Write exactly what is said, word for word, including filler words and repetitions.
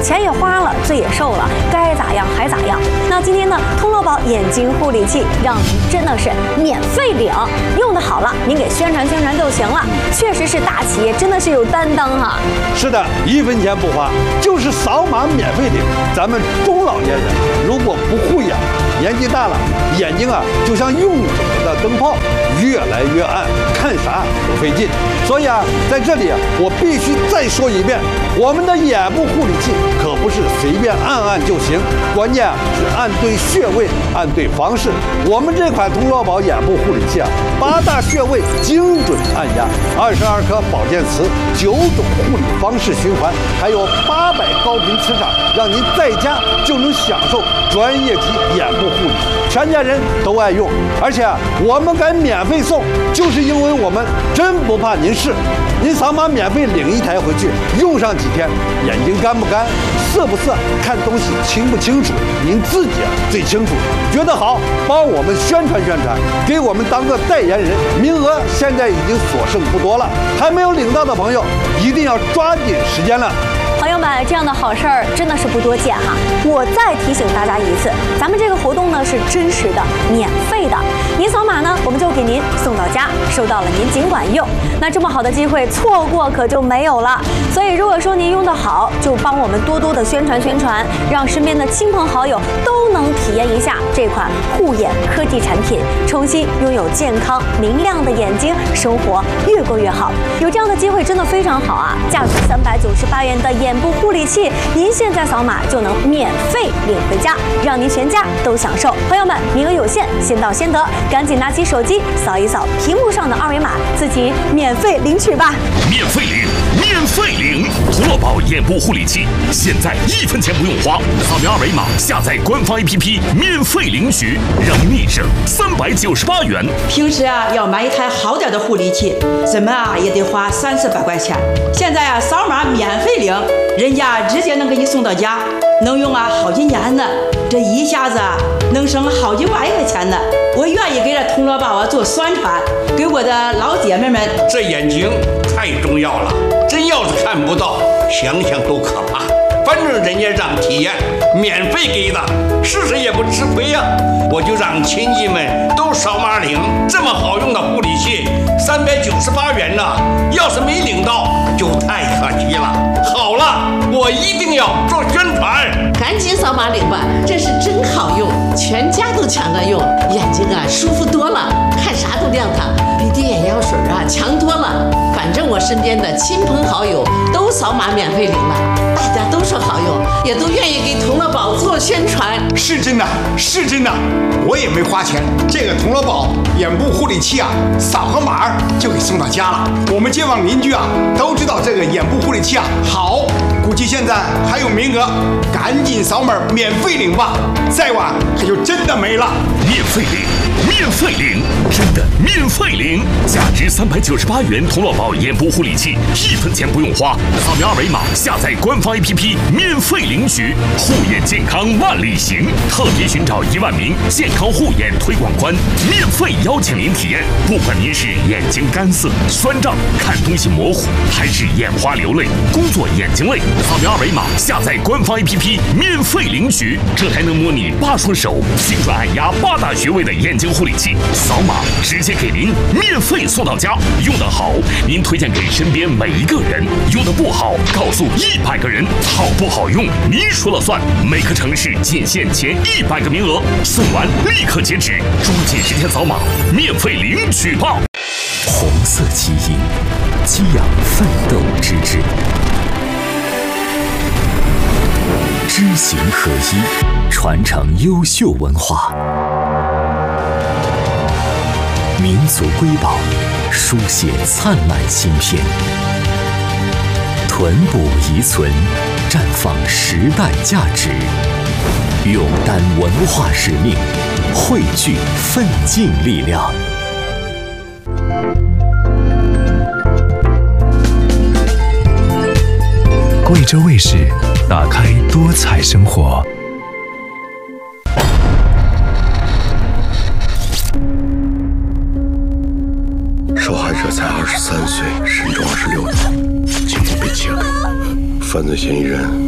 钱也花了，罪也受了，该咋样还咋样。那今天呢，通乐宝眼睛护理器让您真的是免费领，用的好了，您给宣传宣传就行了。确实是大企业，真的是有担当哈。 是的，一分钱不花，就是扫码免费领。咱们中老年人如果不护眼，年纪大了，眼睛啊就像用久了的灯泡，越来越暗，看啥都费劲。所以啊，在这里啊，我必须再说一遍，我们的眼部护理器可不是随便按按就行，关键啊是按对穴位，按对方式。我们这款通乐宝眼部护理器啊，八大穴位精准按压，二十二颗保健词，九种护理方式循环，还有八百高频磁场，让您在家就能享受专业级眼部护理，全家人都爱用。而且啊，我们敢免费送，就是因为我们真不怕您试。您扫码免费领一台回去，用上几天，眼睛干不干，涩不涩，看东西清不清楚，您自己啊最清楚。觉得好，帮我们宣传宣传，给我们当个代言人。名额现在已经所剩不多了，还没有领到的朋友一定要抓紧时间了。 朋友们，这样的好事儿真的是不多见哈！我再提醒大家一次，咱们这个活动呢是真实的、免费的，您扫码呢，我们就给您送到家，收到了您尽管用。那这么好的机会，错过可就没有了。所以如果说您用得好，就帮我们多多的宣传宣传，让身边的亲朋好友都能体验一下这款护眼科技产品，重新拥有健康明亮的眼睛，生活越过越好。有这样的机会真的非常好啊！价值三百九十八元的眼部护理器，您现在扫码就能免费领回家，让您全家都享受。朋友们，名额有限，先到先得，赶紧拿起手机扫一扫屏幕上的二维码，自己免费领取吧！ 免费领，免费领！通乐宝眼部护理器，现在一分钱不用花，扫描二维码下载官方 A P P， 免费领取，让您省三百九十八元。 平时啊，要买一台好点的护理器，怎么啊也得花三四百块钱。现在啊，扫码免费领，人家直接能给你送到家，能用啊好几年呢。这一下子啊，能省好几万块钱呢。我愿意给这通乐宝啊做宣传，给我的老姐妹们。 这眼睛太重要了，真要是看不到，想想都可怕。反正人家让体验，免费给的，试试也不吃亏呀、啊。我就让亲戚们都扫码领，这么好用的护理器，三百九十八元呢，要是没领到，就太可惜了。好了，我一定要做宣传， 赶紧扫码领吧，这是真好用，全家都抢着用，眼睛啊舒服多了，看啥都亮堂，比滴眼药水啊强多了。反正我身边的亲朋好友都扫码免费领了，大家都说好用，也都愿意给通乐宝做宣传。 是真的，是真的，我也没花钱。这个通乐宝眼部护理器啊，扫个码就给送到家了。我们街坊邻居啊都知道这个眼部护理器啊好，估计现在还有名额，赶紧扫码免费领吧，再晚可就真的没了。 免费领，免费领，真的免费领！价值三百九十八元通乐宝眼部护理器，一分钱不用花，扫描二维码下载官方 A P P， 免费领取。护眼健康万里行，特别寻找一万名健康护眼推广官，免费邀请您体验。不管您是眼睛干涩、酸胀、看东西模糊，还是眼花流泪、工作眼睛累，扫描二维码下载官方 A P P， 免费领取。这还能模拟八双手精准按压八大穴位的眼睛护理器，扫码直接给您免费送到家。用得好，您推荐给身边每一个人；用得不好，告诉一百个人。好不好用，您说了算。每个城市仅限前一百个名额，送完立刻截止，抓紧时间扫码，免费领取吧！ 红色基因，激扬奋斗之志，知行合一，传承优秀文化。民族瑰宝，书写灿烂新篇。屯补遗存，绽放时代价值。勇担文化使命，汇聚奋进力量。 贵州卫视，打开多彩生活。 受害者才二十三岁，身中二十六刀，颈部被切开，犯罪嫌疑人